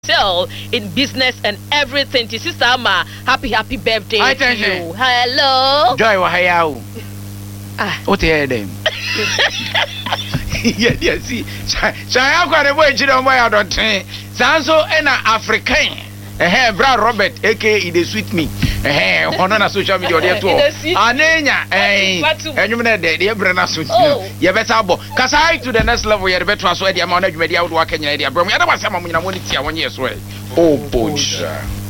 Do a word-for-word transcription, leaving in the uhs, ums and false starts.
excel in business and everything. To Sister Ama, happy, happy birthday I to you. you. Hello. Joy Wahayao. Ah. What are them? Yeah, yeah, see. So I have got a way to know why I don't think. Sanso and African. Eh, Brad Robert, aka the sweet me. Eh, on a social media there too. Anenya, eh, and you know the Brana suit. You better bo. Cause I to the next level, you're better transfer the amount of media would work in the idea. But we had some money one year, one year's way. Oh, boy.